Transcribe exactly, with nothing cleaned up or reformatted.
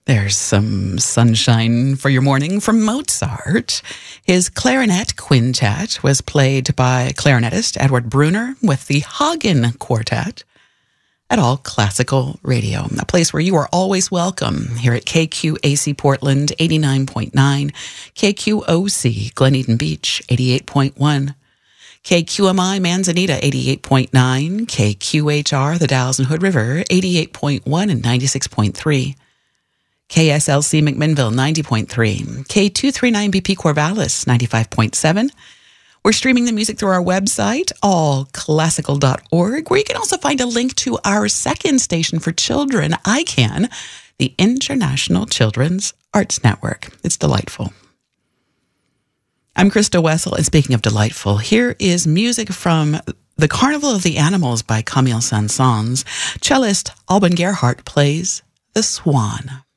There's some sunshine for your morning from Mozart. His clarinet quintet was played by clarinetist Edward Brunner with the Hagen Quartet at All Classical Radio, a place where you are always welcome here at K Q A C Portland eighty-nine point nine, K Q O C Glen Eden Beach eighty-eight point one, K Q M I Manzanita eighty-eight point nine, K Q H R the Dalles and Hood River eighty-eight point one and ninety-six point three, K S L C McMinnville ninety point three, K two thirty-nine B P Corvallis ninety-five point seven. We're streaming the music through our website, all classical dot org, where you can also find a link to our second station for children, I CAN, the International Children's Arts Network. It's delightful. I'm Krista Wessel, and speaking of delightful, here is music from The Carnival of the Animals by Camille Saint-Saëns. Cellist Alban Gerhardt plays The Swan.